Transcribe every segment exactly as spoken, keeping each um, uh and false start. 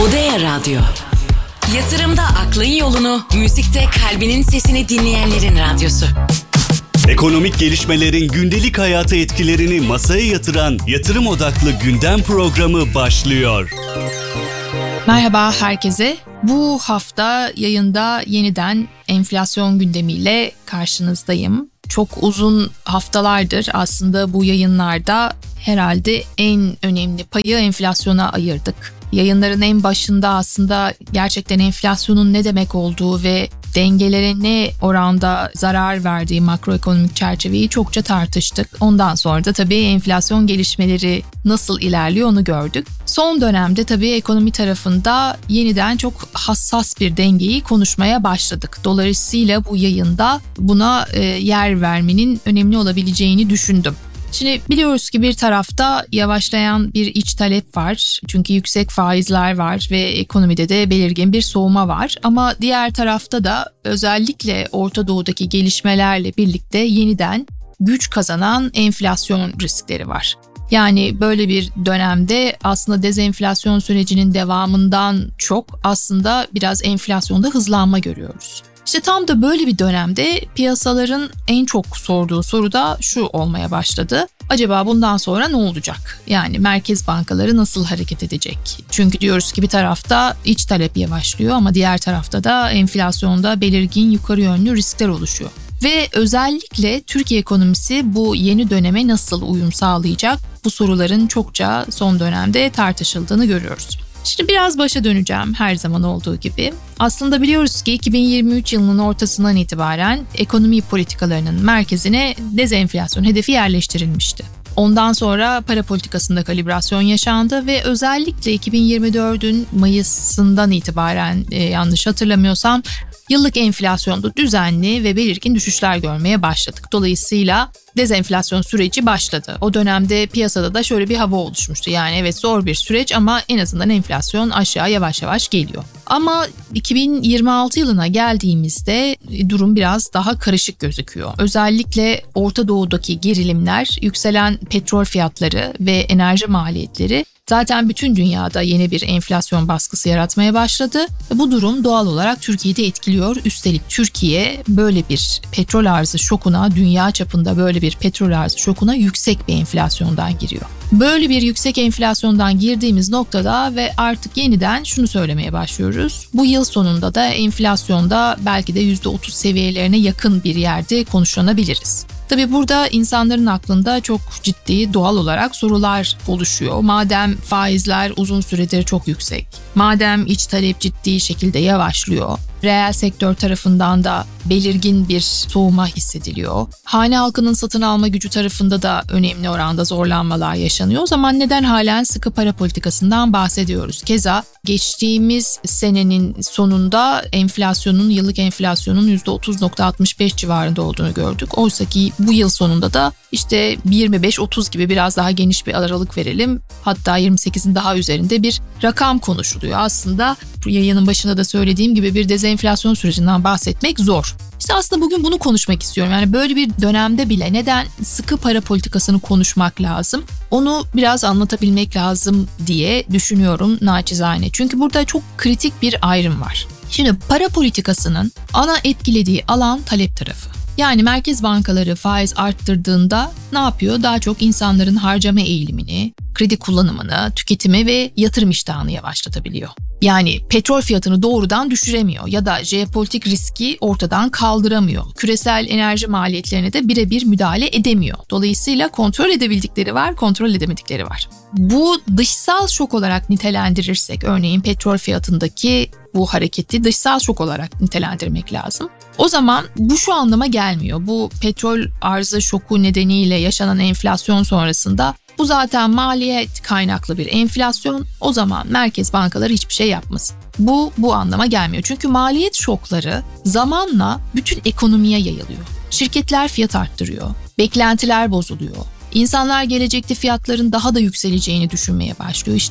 Odea Radyo. Yatırımda aklın yolunu, müzikte kalbinin sesini dinleyenlerin radyosu. Ekonomik gelişmelerin gündelik hayata etkilerini masaya yatıran yatırım odaklı gündem programı başlıyor. Merhaba herkese. Bu hafta yayında yeniden enflasyon gündemiyle karşınızdayım. Çok uzun haftalardır aslında bu yayınlarda herhalde en önemli payı enflasyona ayırdık. Yayınların en başında aslında gerçekten enflasyonun ne demek olduğu ve dengelere ne oranda zarar verdiği makroekonomik çerçeveyi çokça tartıştık. Ondan sonra da tabii enflasyon gelişmeleri nasıl ilerliyor onu gördük. Son dönemde tabii ekonomi tarafında yeniden çok hassas bir dengeyi konuşmaya başladık. Dolayısıyla bu yayında buna e, yer vermenin önemli olabileceğini düşündüm. Şimdi biliyoruz ki bir tarafta yavaşlayan bir iç talep var. Çünkü yüksek faizler var ve ekonomide de belirgin bir soğuma var. Ama diğer tarafta da özellikle Orta Doğu'daki gelişmelerle birlikte yeniden güç kazanan enflasyon riskleri var. Yani böyle bir dönemde aslında dezenflasyon sürecinin devamından çok aslında biraz enflasyonda hızlanma görüyoruz. İşte tam da böyle bir dönemde piyasaların en çok sorduğu soru da şu olmaya başladı. Acaba bundan sonra ne olacak? Yani merkez bankaları nasıl hareket edecek? Çünkü diyoruz ki bir tarafta iç talep yavaşlıyor ama diğer tarafta da enflasyonda belirgin yukarı yönlü riskler oluşuyor. Ve özellikle Türkiye ekonomisi bu yeni döneme nasıl uyum sağlayacak? Bu soruların çokça son dönemde tartışıldığını görüyoruz. Şimdi biraz başa döneceğim her zaman olduğu gibi. Aslında biliyoruz ki iki bin yirmi üç yılının ortasından itibaren ekonomi politikalarının merkezine dezenflasyon hedefi yerleştirilmişti. Ondan sonra para politikasında kalibrasyon yaşandı ve özellikle iki bin yirmi dördün Mayıs'ından itibaren e, yanlış hatırlamıyorsam yıllık enflasyonda düzenli ve belirgin düşüşler görmeye başladık. Dolayısıyla dezenflasyon süreci başladı. O dönemde piyasada da şöyle bir hava oluşmuştu. Yani evet zor bir süreç ama en azından enflasyon aşağı yavaş yavaş geliyor. Ama iki bin yirmi altı yılına geldiğimizde durum biraz daha karışık gözüküyor. Özellikle Orta Doğu'daki gerilimler, yükselen petrol fiyatları ve enerji maliyetleri zaten bütün dünyada yeni bir enflasyon baskısı yaratmaya başladı. Bu durum doğal olarak Türkiye'de etkiliyor. Üstelik Türkiye böyle bir petrol arzı şokuna, dünya çapında böyle bir petrol arzı şokuna yüksek bir enflasyondan giriyor. Böyle bir yüksek enflasyondan girdiğimiz noktada ve artık yeniden şunu söylemeye başlıyoruz. Bu yıl sonunda da enflasyonda belki de yüzde otuz seviyelerine yakın bir yerde konuşlanabiliriz. Tabii burada insanların aklında çok ciddi doğal olarak sorular oluşuyor. Madem faizler uzun süredir çok yüksek, madem iç talep ciddi şekilde yavaşlıyor, reel sektör tarafından da belirgin bir soğuma hissediliyor. Hane halkının satın alma gücü tarafında da önemli oranda zorlanmalar yaşanıyor. O zaman neden halen sıkı para politikasından bahsediyoruz? Keza geçtiğimiz senenin sonunda enflasyonun, yıllık enflasyonun yüzde otuz virgül altmış beş civarında olduğunu gördük. Oysa ki bu yıl sonunda da işte yirmi beş otuz gibi biraz daha geniş bir aralık verelim. Hatta yirmi sekizin daha üzerinde bir rakam konuşuluyor. Aslında bu yayının başında da söylediğim gibi bir dezenflasyon sürecinden bahsetmek zor. İşte aslında bugün bunu konuşmak istiyorum. Yani böyle bir dönemde bile neden sıkı para politikasını konuşmak lazım? Onu biraz anlatabilmek lazım diye düşünüyorum naçizane. Çünkü burada çok kritik bir ayrım var. Şimdi para politikasının ana etkilediği alan talep tarafı. Yani merkez bankaları faiz arttırdığında ne yapıyor? Daha çok insanların harcama eğilimini, kredi kullanımını, tüketimi ve yatırım iştahını yavaşlatabiliyor. Yani petrol fiyatını doğrudan düşüremiyor ya da jeopolitik riski ortadan kaldıramıyor. Küresel enerji maliyetlerine de birebir müdahale edemiyor. Dolayısıyla kontrol edebildikleri var, kontrol edemedikleri var. Bu dışsal şok olarak nitelendirirsek, örneğin petrol fiyatındaki bu hareketi dışsal şok olarak nitelendirmek lazım. O zaman bu şu anlama gelmiyor. Bu petrol arzı şoku nedeniyle yaşanan enflasyon sonrasında bu zaten maliyet kaynaklı bir enflasyon. O zaman merkez bankaları hiçbir şey yapmasın. Bu bu anlama gelmiyor. Çünkü maliyet şokları zamanla bütün ekonomiye yayılıyor. Şirketler fiyat arttırıyor. Beklentiler bozuluyor. İnsanlar gelecekte fiyatların daha da yükseleceğini düşünmeye başlıyor. İşte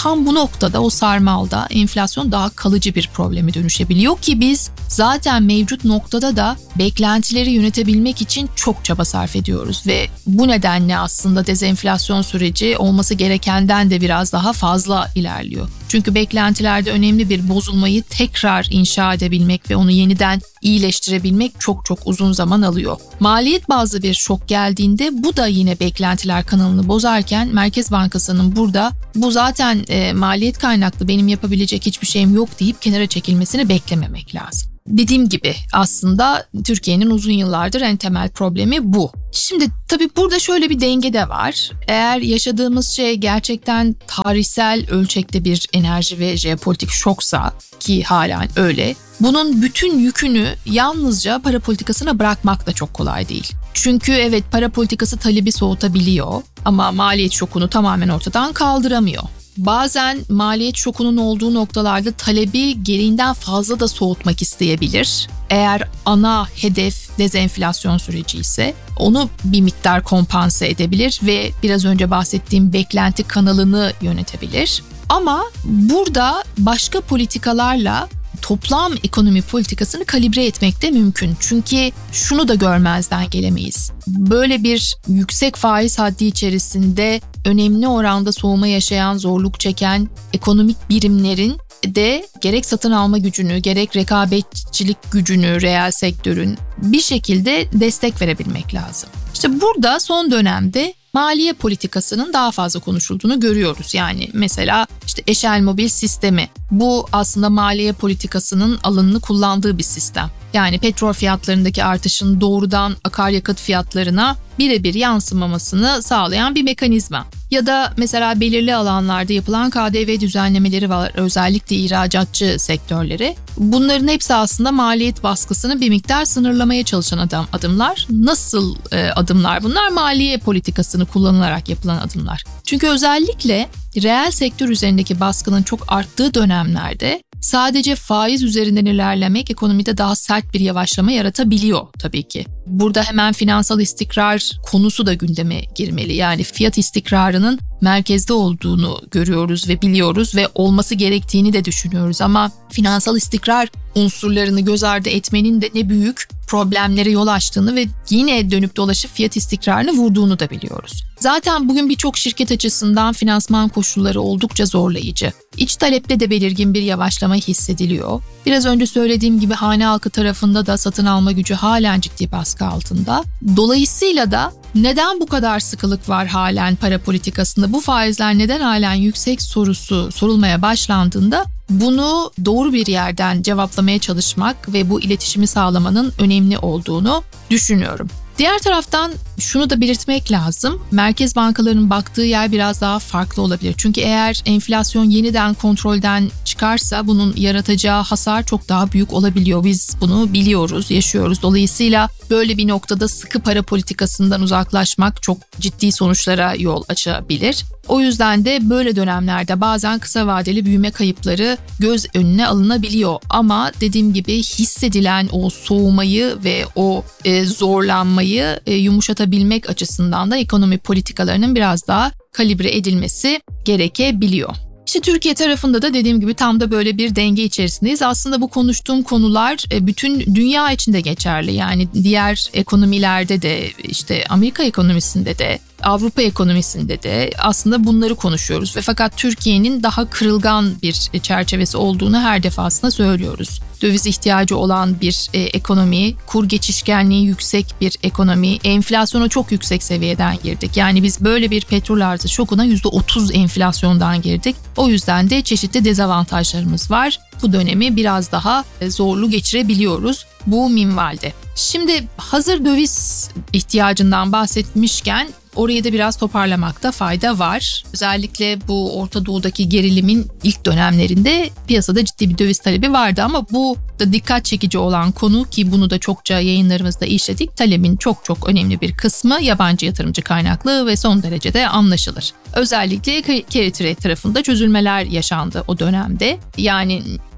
tam bu noktada, o sarmalda enflasyon daha kalıcı bir probleme dönüşebiliyor ki biz zaten mevcut noktada da beklentileri yönetebilmek için çok çaba sarf ediyoruz ve bu nedenle aslında dezenflasyon süreci olması gerekenden de biraz daha fazla ilerliyor. Çünkü beklentilerde önemli bir bozulmayı tekrar inşa edebilmek ve onu yeniden iyileştirebilmek çok çok uzun zaman alıyor. Maliyet bazlı bir şok geldiğinde bu da yine beklentiler kanalını bozarken Merkez Bankası'nın burada bu zaten e, maliyet kaynaklı, benim yapabilecek hiçbir şeyim yok deyip kenara çekilmesini beklememek lazım. Dediğim gibi aslında Türkiye'nin uzun yıllardır en temel problemi bu. Şimdi tabii burada şöyle bir denge de var. Eğer yaşadığımız şey gerçekten tarihsel ölçekte bir enerji ve jeopolitik şoksa, ki halen öyle, bunun bütün yükünü yalnızca para politikasına bırakmak da çok kolay değil. Çünkü evet, para politikası talebi soğutabiliyor ama maliyet şokunu tamamen ortadan kaldıramıyor. Bazen maliyet şokunun olduğu noktalarda talebi gereğinden fazla da soğutmak isteyebilir. Eğer ana hedef dezenflasyon süreci ise onu bir miktar kompanse edebilir ve biraz önce bahsettiğim beklenti kanalını yönetebilir. Ama burada başka politikalarla toplam ekonomi politikasını kalibre etmek de mümkün. Çünkü şunu da görmezden gelemeyiz. Böyle bir yüksek faiz haddi içerisinde önemli oranda soğuma yaşayan, zorluk çeken ekonomik birimlerin de gerek satın alma gücünü, gerek rekabetçilik gücünü reel sektörün bir şekilde destek verebilmek lazım. İşte burada son dönemde maliye politikasının daha fazla konuşulduğunu görüyoruz. Yani mesela işte eşel mobil sistemi. Bu aslında maliye politikasının alanını kullandığı bir sistem. Yani petrol fiyatlarındaki artışın doğrudan akaryakıt fiyatlarına birebir yansımamasını sağlayan bir mekanizma. Ya da mesela belirli alanlarda yapılan K D V düzenlemeleri var, özellikle ihracatçı sektörleri. Bunların hepsi aslında maliyet baskısını bir miktar sınırlamaya çalışan adım, adımlar. Nasıl e, adımlar bunlar? Maliye politikasını kullanılarak yapılan adımlar. Çünkü özellikle reel sektör üzerindeki baskının çok arttığı dönemlerde sadece faiz üzerinden ilerlemek ekonomide daha sert bir yavaşlama yaratabiliyor tabii ki. Burada hemen finansal istikrar konusu da gündeme girmeli. Yani fiyat istikrarının merkezde olduğunu görüyoruz ve biliyoruz ve olması gerektiğini de düşünüyoruz. Ama finansal istikrar unsurlarını göz ardı etmenin de ne büyük problemlere yol açtığını ve yine dönüp dolaşıp fiyat istikrarını vurduğunu da biliyoruz. Zaten bugün birçok şirket açısından finansman koşulları oldukça zorlayıcı. İç talepte de belirgin bir yavaşlama hissediliyor. Biraz önce söylediğim gibi hane halkı tarafında da satın alma gücü halen ciddi baskı altında. Dolayısıyla da neden bu kadar sıkılık var halen para politikasında, bu faizler neden halen yüksek sorusu sorulmaya başlandığında bunu doğru bir yerden cevaplamaya çalışmak ve bu iletişimi sağlamanın önemli olduğunu düşünüyorum. Diğer taraftan şunu da belirtmek lazım. Merkez bankalarının baktığı yer biraz daha farklı olabilir. Çünkü eğer enflasyon yeniden kontrolden çıkarsa bunun yaratacağı hasar çok daha büyük olabiliyor. Biz bunu biliyoruz, yaşıyoruz. Dolayısıyla böyle bir noktada sıkı para politikasından uzaklaşmak çok ciddi sonuçlara yol açabilir. O yüzden de böyle dönemlerde bazen kısa vadeli büyüme kayıpları göz önüne alınabiliyor. Ama dediğim gibi hissedilen o soğumayı ve o e, zorlanmayı e, yumuşatabilmek açısından da ekonomi politikalarının biraz daha kalibre edilmesi gerekebiliyor. İşte Türkiye tarafında da dediğim gibi tam da böyle bir denge içerisindeyiz. Aslında bu konuştuğum konular bütün dünya içinde geçerli. Yani diğer ekonomilerde de, işte Amerika ekonomisinde de, Avrupa ekonomisinde de aslında bunları konuşuyoruz. Ve fakat Türkiye'nin daha kırılgan bir çerçevesi olduğunu her defasında söylüyoruz. Döviz ihtiyacı olan bir e, ekonomi, kur geçişkenliği yüksek bir ekonomi, enflasyona çok yüksek seviyeden girdik. Yani biz böyle bir petrol arzı şokuna yüzde otuz enflasyondan girdik. O yüzden de çeşitli dezavantajlarımız var. Bu dönemi biraz daha zorlu geçirebiliyoruz bu minvalde. Şimdi hazır döviz ihtiyacından bahsetmişken orayı da biraz toparlamakta fayda var. Özellikle bu Orta Doğu'daki gerilimin ilk dönemlerinde piyasada ciddi bir döviz talebi vardı ama bu da dikkat çekici olan konu, ki bunu da çokça yayınlarımızda işledik. Talebin çok çok önemli bir kısmı yabancı yatırımcı kaynaklı ve son derece de anlaşılır. Özellikle carry trade tarafında çözülmeler yaşandı o dönemde. Yani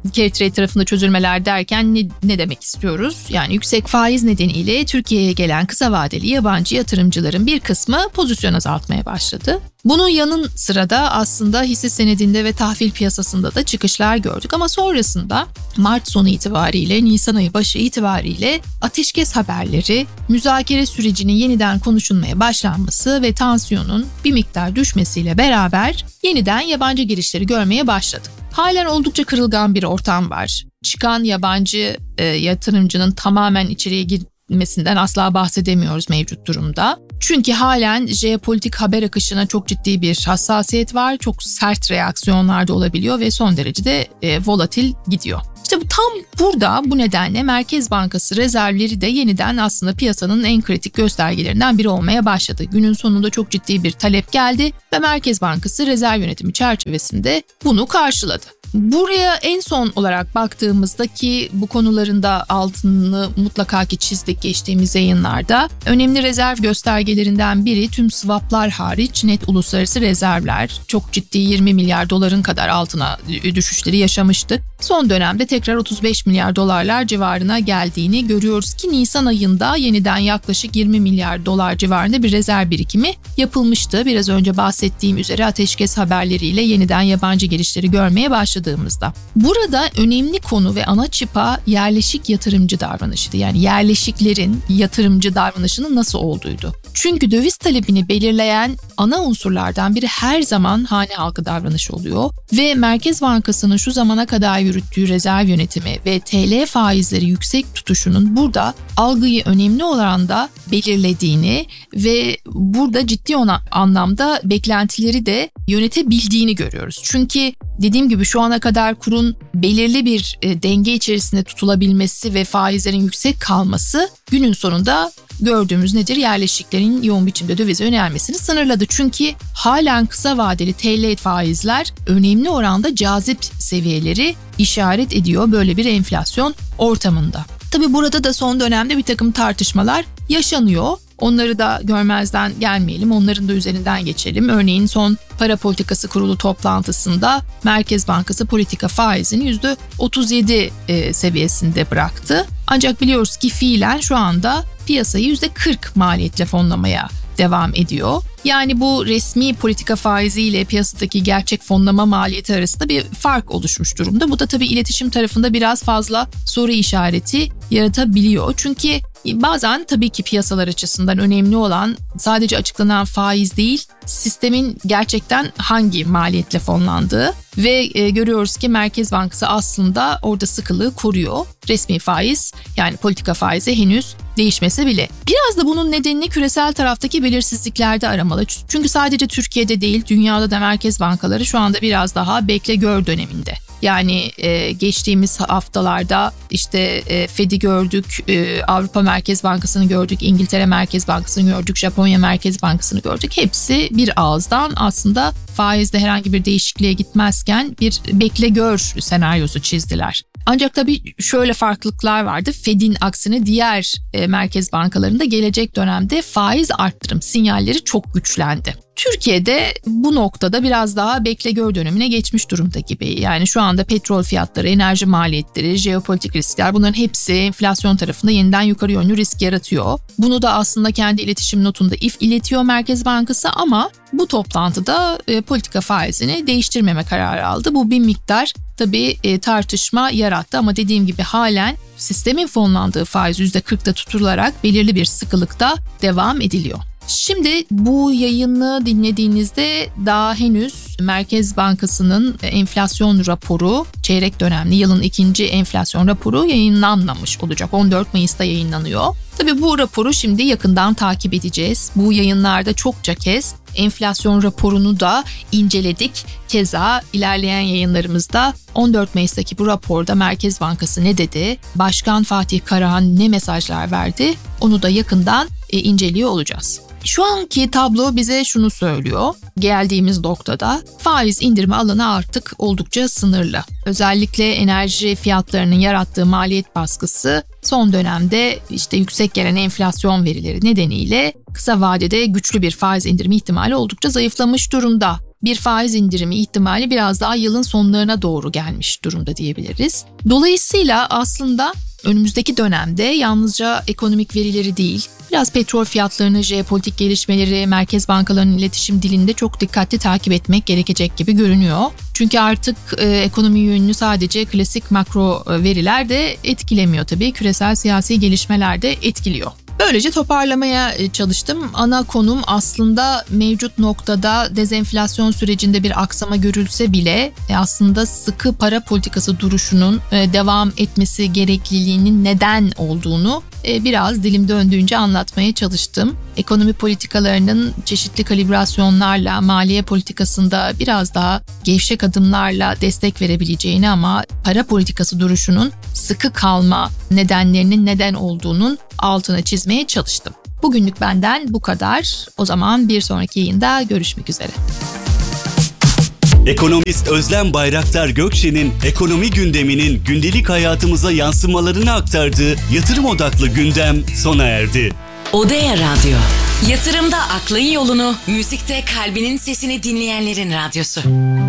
carry trade tarafında çözülmeler derken ne, ne demek istiyoruz? Yani yüksek faiz nedeniyle Türkiye'ye gelen kısa vadeli yabancı yatırımcıların bir kısmı pozisyon azaltmaya başladı. Bunun yanın sırada aslında hisse senedinde ve tahvil piyasasında da çıkışlar gördük ama sonrasında Mart sonu itibariyle, Nisan ayı başı itibariyle ateşkes haberleri, müzakere sürecinin yeniden konuşulmaya başlanması ve tansiyonun bir miktar düşmesiyle beraber yeniden yabancı girişleri görmeye başladık. Halen oldukça kırılgan bir ortam var. Çıkan yabancı e, yatırımcının tamamen içeriye girmesinden asla bahsedemiyoruz mevcut durumda. Çünkü halen jeopolitik haber akışına çok ciddi bir hassasiyet var. Çok sert reaksiyonlar da olabiliyor ve son derece de e, volatil gidiyor. İşte bu tam burada bu nedenle Merkez Bankası rezervleri de yeniden aslında piyasanın en kritik göstergelerinden biri olmaya başladı. Günün sonunda çok ciddi bir talep geldi ve Merkez Bankası rezerv yönetimi çerçevesinde bunu karşıladı. Buraya en son olarak baktığımızda ki bu konuların da altını mutlaka ki çizdik geçtiğimiz yayınlarda. Önemli rezerv göstergelerinden biri tüm swaplar hariç net uluslararası rezervler. Çok ciddi yirmi milyar doların kadar altına düşüşleri yaşamıştık. Son dönemde tekrar otuz beş milyar dolarlar civarına geldiğini görüyoruz ki Nisan ayında yeniden yaklaşık yirmi milyar dolar civarında bir rezerv birikimi yapılmıştı. Biraz önce bahsettiğim üzere ateşkes haberleriyle yeniden yabancı girişleri görmeye başladığımızda. Burada önemli konu ve ana çıpa yerleşik yatırımcı davranışıydı. Yani yerleşiklerin yatırımcı davranışının nasıl olduğuydu. Çünkü döviz talebini belirleyen ana unsurlardan biri her zaman hane halkı davranışı oluyor ve Merkez Bankası'nın şu zamana kadar yürüttüğü rezerv yönetimi ve T L faizleri yüksek tutuşunun burada algıyı önemli oranda belirlediğini ve burada ciddi ona anlamda beklentileri de yönetebildiğini görüyoruz. Çünkü dediğim gibi şu ana kadar kurun belirli bir e, denge içerisinde tutulabilmesi ve faizlerin yüksek kalması günün sonunda gördüğümüz nedir? Yerleşiklerin yoğun biçimde dövize yönelmesini sınırladı. Çünkü halen kısa vadeli T L faizler önemli oranda cazip seviyeleri işaret ediyor böyle bir enflasyon ortamında. Tabii burada da son dönemde bir takım tartışmalar yaşanıyor. Onları da görmezden gelmeyelim, onların da üzerinden geçelim. Örneğin son Para Politikası Kurulu toplantısında Merkez Bankası politika faizini yüzde otuz yedi e, seviyesinde bıraktı. Ancak biliyoruz ki fiilen şu anda piyasayı yüzde kırk maliyetle fonlamaya devam ediyor. Yani bu resmi politika faizi ile piyasadaki gerçek fonlama maliyeti arasında bir fark oluşmuş durumda. Bu da tabii iletişim tarafında biraz fazla soru işareti yaratabiliyor. Çünkü bazen tabii ki piyasalar açısından önemli olan sadece açıklanan faiz değil, sistemin gerçekten hangi maliyetle fonlandığı ve e, görüyoruz ki Merkez Bankası aslında orada sıkılığı koruyor. Resmi faiz yani politika faizi henüz değişmese bile. Biraz da bunun nedenini küresel taraftaki belirsizliklerde aramalı. Çünkü sadece Türkiye'de değil, dünyada da merkez bankaları şu anda biraz daha bekle gör döneminde. Yani e, geçtiğimiz haftalarda işte e, Fed'i gördük, e, Avrupa Merkez Bankası'nı gördük, İngiltere Merkez Bankası'nı gördük, Japonya Merkez Bankası'nı gördük. Hepsi bir ağızdan aslında faizde herhangi bir değişikliğe gitmezken bir bekle gör senaryosu çizdiler. Ancak tabii şöyle farklılıklar vardı. Fed'in aksine diğer e, merkez bankalarında gelecek dönemde faiz arttırım sinyalleri çok güçlendi. Türkiye'de bu noktada biraz daha bekle gör dönemine geçmiş durumda gibi. Yani şu anda petrol fiyatları, enerji maliyetleri, jeopolitik riskler bunların hepsi enflasyon tarafında yeniden yukarı yönlü risk yaratıyor. Bunu da aslında kendi iletişim notunda if iletiyor Merkez Bankası ama bu toplantıda e, politika faizini değiştirmeme kararı aldı. Bu bir miktar tabii e, tartışma yarattı ama dediğim gibi halen sistemin fonlandığı faiz yüzde kırkta tutularak belirli bir sıkılıkta devam ediliyor. Şimdi bu yayını dinlediğinizde daha henüz Merkez Bankası'nın enflasyon raporu, çeyrek dönemli yılın ikinci enflasyon raporu yayınlanmamış olacak. on dört Mayıs'ta yayınlanıyor. Tabii bu raporu şimdi yakından takip edeceğiz. Bu yayınlarda çokça kez enflasyon raporunu da inceledik. Keza ilerleyen yayınlarımızda on dört Mayıs'taki bu raporda Merkez Bankası ne dedi? Başkan Fatih Karahan ne mesajlar verdi? Onu da yakından e, inceliyor olacağız. Şu anki tablo bize şunu söylüyor. Geldiğimiz noktada faiz indirme alanı artık oldukça sınırlı. Özellikle enerji fiyatlarının yarattığı maliyet baskısı son dönemde işte yüksek gelen enflasyon verileri nedeniyle kısa vadede güçlü bir faiz indirme ihtimali oldukça zayıflamış durumda. bir faiz indirimi ihtimali biraz daha yılın sonlarına doğru gelmiş durumda diyebiliriz. Dolayısıyla aslında önümüzdeki dönemde yalnızca ekonomik verileri değil, biraz petrol fiyatlarını, jeopolitik gelişmeleri, merkez bankalarının iletişim dilinde çok dikkatli takip etmek gerekecek gibi görünüyor. Çünkü artık e, ekonomi yönünü sadece klasik makro veriler de etkilemiyor tabii. Küresel siyasi gelişmeler de etkiliyor. Böylece toparlamaya çalıştım. Ana konum aslında mevcut noktada dezenflasyon sürecinde bir aksama görülse bile aslında sıkı para politikası duruşunun devam etmesi gerekliliğinin neden olduğunu biraz dilim döndüğünce anlatmaya çalıştım. Ekonomi politikalarının çeşitli kalibrasyonlarla, maliye politikasında biraz daha gevşek adımlarla destek verebileceğini ama para politikası duruşunun sıkı kalma nedenlerinin neden olduğunun altına çizmeye çalıştım. Bugünlük benden bu kadar. O zaman bir sonraki yayında görüşmek üzere. Ekonomist Özlem Bayraktar Gökçe'nin ekonomi gündeminin gündelik hayatımıza yansımalarını aktardığı yatırım odaklı gündem sona erdi. Odea Radyo. Yatırımda aklın yolunu, müzikte kalbinin sesini dinleyenlerin radyosu.